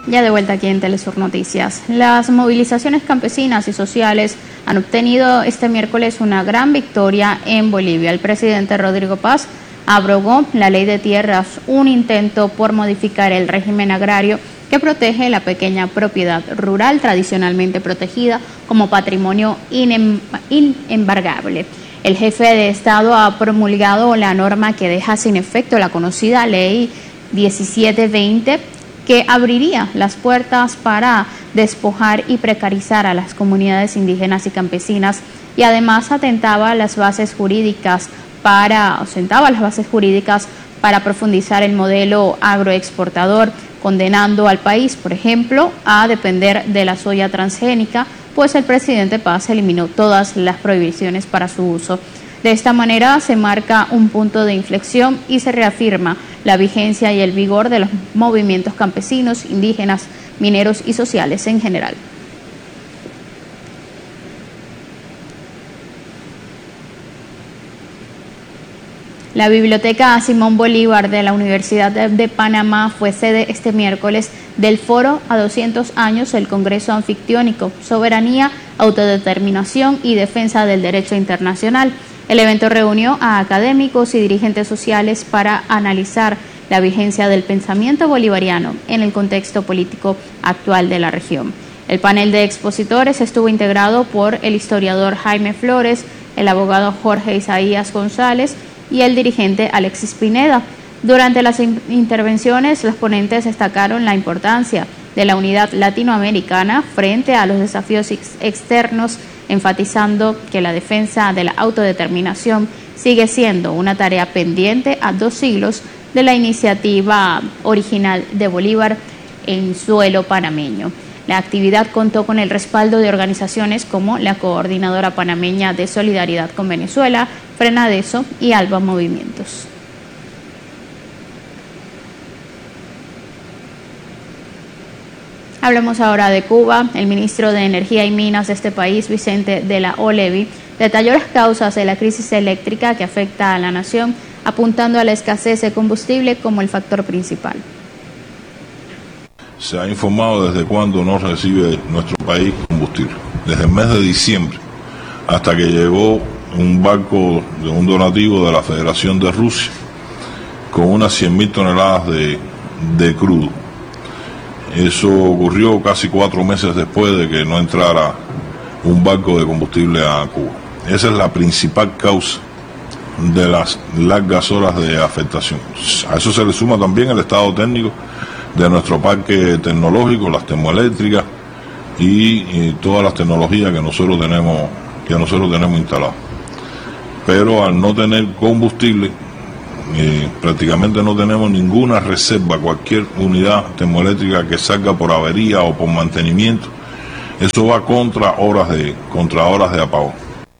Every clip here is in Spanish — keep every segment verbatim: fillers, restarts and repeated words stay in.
Ya de vuelta aquí en Telesur Noticias. Las movilizaciones campesinas y sociales han obtenido este miércoles una gran victoria en Bolivia. El presidente Rodrigo Paz abrogó la ley de tierras, un intento por modificar el régimen agrario que protege la pequeña propiedad rural tradicionalmente protegida como patrimonio inem- inembargable. El jefe de Estado ha promulgado la norma que deja sin efecto la conocida ley diecisiete veinte, que abriría las puertas para despojar y precarizar a las comunidades indígenas y campesinas, y además atentaba las bases jurídicas para, sentaba las bases jurídicas para profundizar el modelo agroexportador, condenando al país, por ejemplo, a depender de la soya transgénica, pues el presidente Paz eliminó todas las prohibiciones para su uso. De esta manera se marca un punto de inflexión y se reafirma la vigencia y el vigor de los movimientos campesinos, indígenas, mineros y sociales en general. La Biblioteca Simón Bolívar de la Universidad de Panamá fue sede este miércoles del Foro a doscientos años del Congreso Anfictiónico, Soberanía, Autodeterminación y Defensa del Derecho Internacional. El evento reunió a académicos y dirigentes sociales para analizar la vigencia del pensamiento bolivariano en el contexto político actual de la región. El panel de expositores estuvo integrado por el historiador Jaime Flores, el abogado Jorge Isaías González y el dirigente Alexis Pineda. Durante las in- intervenciones, los ponentes destacaron la importancia de la unidad latinoamericana frente a los desafíos ex- externos, enfatizando que la defensa de la autodeterminación sigue siendo una tarea pendiente a dos siglos de la iniciativa original de Bolívar en suelo panameño. La actividad contó con el respaldo de organizaciones como la Coordinadora Panameña de Solidaridad con Venezuela, Frenadeso y Alba Movimientos. Hablemos ahora de Cuba. El ministro de Energía y Minas de este país, Vicente de la O'Leary, detalló las causas de la crisis eléctrica que afecta a la nación, apuntando a la escasez de combustible como el factor principal. Se ha informado desde cuándo no recibe nuestro país combustible. Desde el mes de diciembre, hasta que llegó un barco de un donativo de la Federación de Rusia con unas cien mil toneladas de, de crudo. Eso ocurrió casi cuatro meses después de que no entrara un barco de combustible a Cuba. Esa es la principal causa de las largas horas de afectación. A eso se le suma también el estado técnico de nuestro parque tecnológico, las termoeléctricas y, y todas las tecnologías que nosotros tenemos, que nosotros tenemos instaladas. Pero al no tener combustible, eh, prácticamente no tenemos ninguna reserva. Cualquier unidad termoeléctrica que salga por avería o por mantenimiento, eso va contra horas de, contra horas de apagón.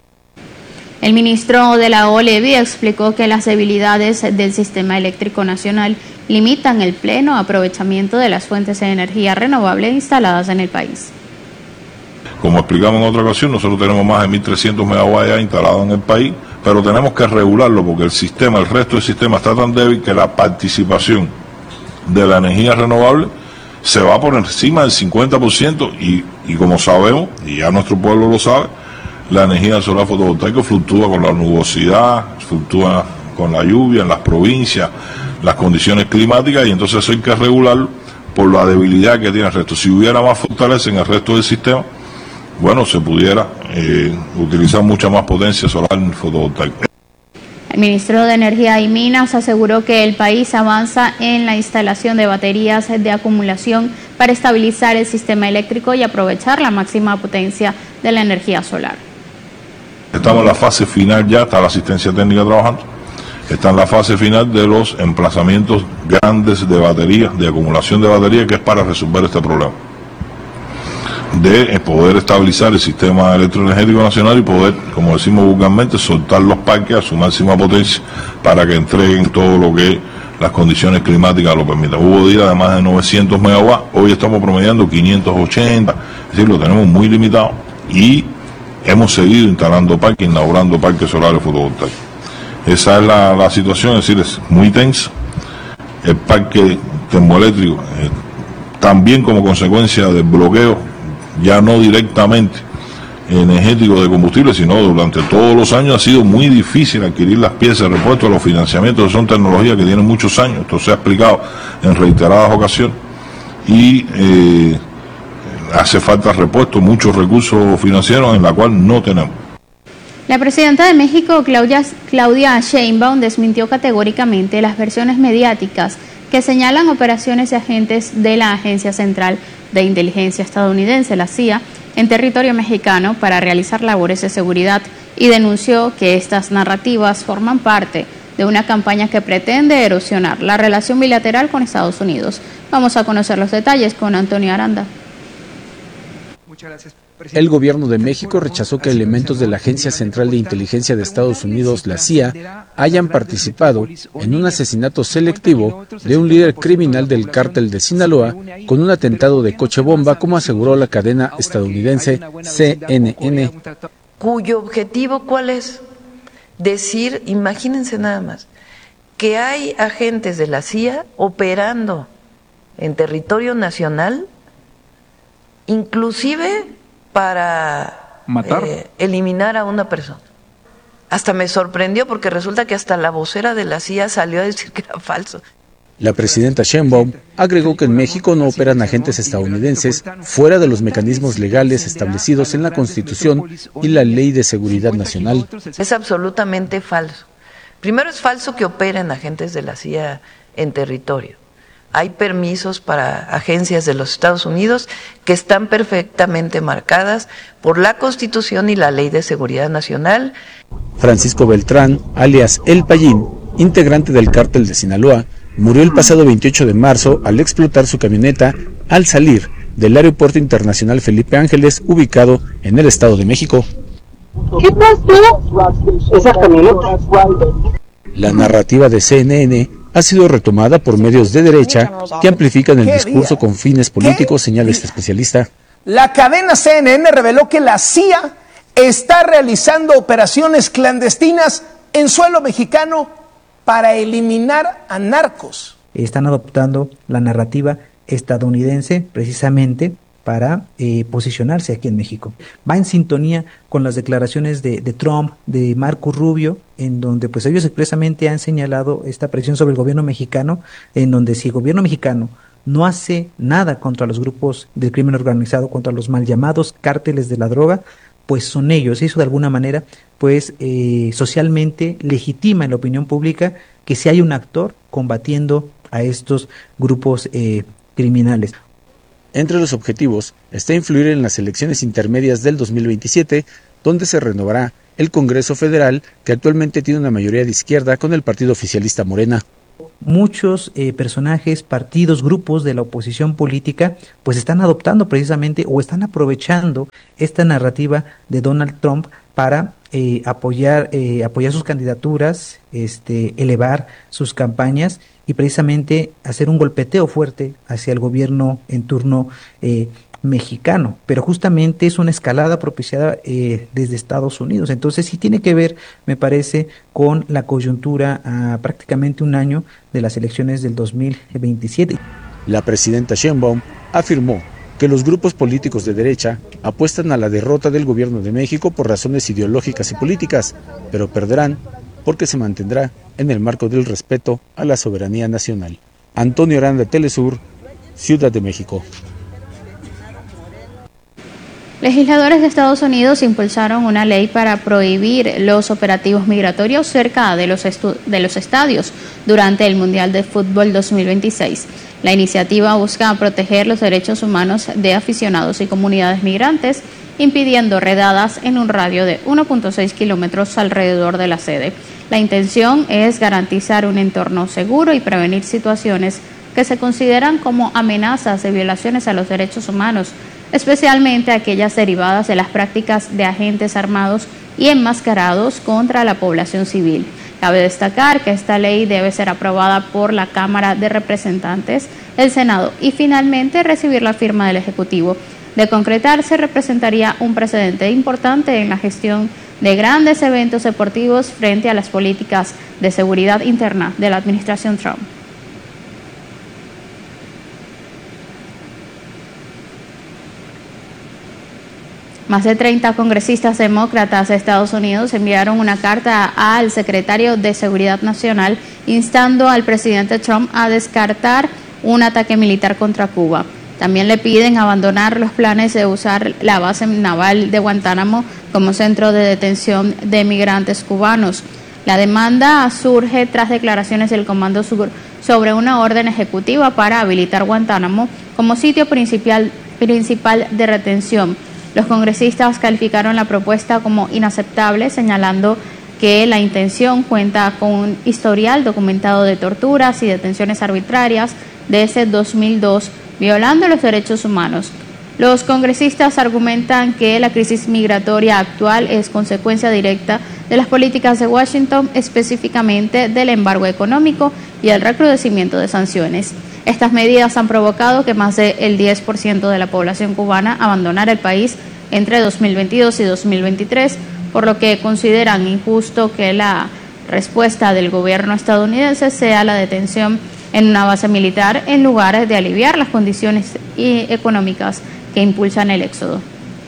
El ministro de la O'Leary explicó que las debilidades del sistema eléctrico nacional limitan el pleno aprovechamiento de las fuentes de energía renovable instaladas en el país. Como explicamos en otra ocasión, nosotros tenemos más de mil trescientos megawatts ya instalados en el país, pero tenemos que regularlo porque el sistema, el resto del sistema está tan débil que la participación de la energía renovable se va por encima del cincuenta por ciento y, y como sabemos, y ya nuestro pueblo lo sabe, la energía solar fotovoltaica fluctúa con la nubosidad, fluctúa con la lluvia en las provincias, las condiciones climáticas, y entonces eso hay que regularlo por la debilidad que tiene el resto. Si hubiera más fortaleza en el resto del sistema, bueno, se pudiera eh, utilizar mucha más potencia solar fotovoltaica. El ministro de Energía y Minas aseguró que el país avanza en la instalación de baterías de acumulación para estabilizar el sistema eléctrico y aprovechar la máxima potencia de la energía solar. Estamos en la fase final ya, está la asistencia técnica trabajando, está en la fase final de los emplazamientos grandes de baterías, de acumulación de baterías, que es para resolver este problema, de poder estabilizar el sistema electroenergético nacional y poder, como decimos vulgarmente, soltar los parques a su máxima potencia para que entreguen todo lo que las condiciones climáticas lo permitan. Hubo días de más de novecientos megawatts, hoy estamos promediando quinientos ochenta, es decir, lo tenemos muy limitado y hemos seguido instalando parques, inaugurando parques solares fotovoltaicos. Esa es la, la situación, es decir, es muy tensa. El parque termoeléctrico eh, está también como consecuencia del bloqueo, ya no directamente energético de combustible, sino durante todos los años ha sido muy difícil adquirir las piezas de repuesto. Los financiamientos son tecnologías que tienen muchos años, esto se ha explicado en reiteradas ocasiones, y eh, hace falta repuesto, muchos recursos financieros en la cual no tenemos. La presidenta de México, Claudia, Claudia Sheinbaum, desmintió categóricamente las versiones mediáticas que señalan operaciones de agentes de la Agencia Central de Inteligencia estadounidense, la C I A, en territorio mexicano para realizar labores de seguridad, y denunció que estas narrativas forman parte de una campaña que pretende erosionar la relación bilateral con Estados Unidos. Vamos a conocer los detalles con Antonio Aranda. Muchas gracias. El gobierno de México rechazó que elementos de la Agencia Central de Inteligencia de Estados Unidos, la C I A, hayan participado en un asesinato selectivo de un líder criminal del cártel de Sinaloa con un atentado de coche bomba, como aseguró la cadena estadounidense C N N. Cuyo objetivo, ¿cuál es? Decir, imagínense nada más, que hay agentes de la C I A operando en territorio nacional, inclusive para matar, eh, eliminar a una persona. Hasta me sorprendió porque resulta que hasta la vocera de la C I A salió a decir que era falso. La presidenta Sheinbaum agregó que en México no operan agentes estadounidenses fuera de los mecanismos legales establecidos en la Constitución y la Ley de Seguridad Nacional. Es absolutamente falso. Primero, es falso que operen agentes de la C I A en territorio. Hay permisos para agencias de los Estados Unidos que están perfectamente marcadas por la Constitución y la Ley de Seguridad Nacional. Francisco Beltrán, alias El Payín, integrante del cártel de Sinaloa, murió el pasado veintiocho de marzo al explotar su camioneta al salir del Aeropuerto Internacional Felipe Ángeles, ubicado en el Estado de México. ¿Qué pasó? Esa camioneta. La narrativa de C N N ha sido retomada por medios de derecha que amplifican el discurso con fines políticos, señala este especialista. La cadena C N N reveló que la C I A está realizando operaciones clandestinas en suelo mexicano para eliminar a narcos. Están adoptando la narrativa estadounidense precisamente para eh, posicionarse aquí en México. Va en sintonía con las declaraciones de, de Trump, de Marco Rubio, en donde pues ellos expresamente han señalado esta presión sobre el gobierno mexicano, en donde si el gobierno mexicano no hace nada contra los grupos del crimen organizado, contra los mal llamados cárteles de la droga, pues son ellos. Eso de alguna manera pues eh, socialmente legitima en la opinión pública que si hay un actor combatiendo a estos grupos eh, criminales. Entre los objetivos está influir en las elecciones intermedias del dos mil veintisiete, donde se renovará el Congreso Federal, que actualmente tiene una mayoría de izquierda con el partido oficialista Morena. Muchos eh, personajes, partidos, grupos de la oposición política, pues están adoptando precisamente o están aprovechando esta narrativa de Donald Trump para eh, apoyar, eh, apoyar sus candidaturas, este, elevar sus campañas y precisamente hacer un golpeteo fuerte hacia el gobierno en turno eh, mexicano, pero justamente es una escalada propiciada eh, desde Estados Unidos. Entonces sí tiene que ver, me parece, con la coyuntura a prácticamente un año de las elecciones del dos mil veintisiete. La presidenta Sheinbaum afirmó que los grupos políticos de derecha apuestan a la derrota del gobierno de México por razones ideológicas y políticas, pero perderán porque se mantendrá en el marco del respeto a la soberanía nacional. Antonio Aranda, Telesur, Ciudad de México. Legisladores de Estados Unidos impulsaron una ley para prohibir los operativos migratorios cerca de los, de los estadios durante el Mundial de Fútbol dos mil veintiséis. La iniciativa busca proteger los derechos humanos de aficionados y comunidades migrantes, impidiendo redadas en un radio de uno punto seis kilómetros alrededor de la sede. La intención es garantizar un entorno seguro y prevenir situaciones que se consideran como amenazas de violaciones a los derechos humanos, especialmente aquellas derivadas de las prácticas de agentes armados y enmascarados contra la población civil. Cabe destacar que esta ley debe ser aprobada por la Cámara de Representantes, el Senado y finalmente recibir la firma del Ejecutivo. De concretarse, representaría un precedente importante en la gestión de grandes eventos deportivos frente a las políticas de seguridad interna de la administración Trump. Más de treinta congresistas demócratas de Estados Unidos enviaron una carta al secretario de Seguridad Nacional instando al presidente Trump a descartar un ataque militar contra Cuba. También le piden abandonar los planes de usar la base naval de Guantánamo como centro de detención de migrantes cubanos. La demanda surge tras declaraciones del Comando Sur sobre una orden ejecutiva para habilitar Guantánamo como sitio principal, principal de retención. Los congresistas calificaron la propuesta como inaceptable, señalando que la intención cuenta con un historial documentado de torturas y detenciones arbitrarias desde dos mil dos, violando los derechos humanos. Los congresistas argumentan que la crisis migratoria actual es consecuencia directa de las políticas de Washington, específicamente del embargo económico y el recrudecimiento de sanciones. Estas medidas han provocado que más del diez por ciento de la población cubana abandonara el país entre dos mil veintidós y dos mil veintitrés, por lo que consideran injusto que la respuesta del gobierno estadounidense sea la detención en una base militar en lugar de aliviar las condiciones económicas que impulsan el éxodo.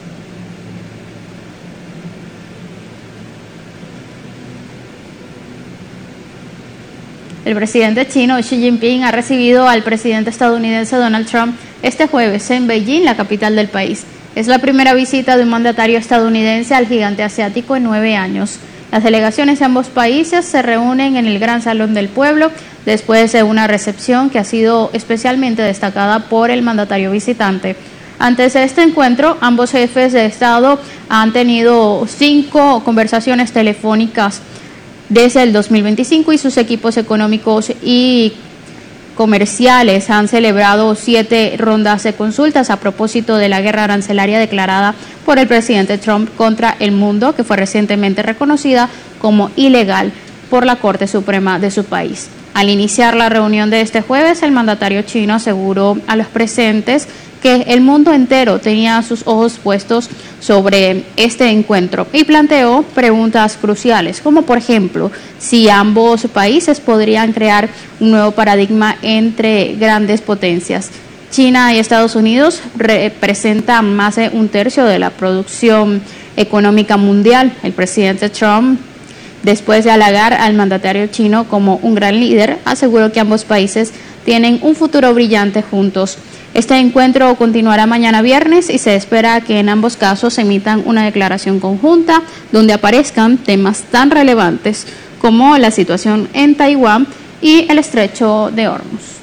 El presidente chino Xi Jinping ha recibido al presidente estadounidense Donald Trump este jueves en Beijing, la capital del país. Es la primera visita de un mandatario estadounidense al gigante asiático en nueve años. Las delegaciones de ambos países se reúnen en el Gran Salón del Pueblo después de una recepción que ha sido especialmente destacada por el mandatario visitante. Antes de este encuentro, ambos jefes de Estado han tenido cinco conversaciones telefónicas desde el dos mil veinticinco y sus equipos económicos y comerciales han celebrado siete rondas de consultas a propósito de la guerra arancelaria declarada por el presidente Trump contra el mundo, que fue recientemente reconocida como ilegal por la Corte Suprema de su país. Al iniciar la reunión de este jueves, el mandatario chino aseguró a los presentes que el mundo entero tenía sus ojos puestos sobre este encuentro y planteó preguntas cruciales, como por ejemplo, si ambos países podrían crear un nuevo paradigma entre grandes potencias. China y Estados Unidos representan más de un tercio de la producción económica mundial. El presidente Trump, después de halagar al mandatario chino como un gran líder, aseguró que ambos países tienen un futuro brillante juntos. Este encuentro continuará mañana viernes y se espera que en ambos casos se emitan una declaración conjunta donde aparezcan temas tan relevantes como la situación en Taiwán y el estrecho de Hormuz.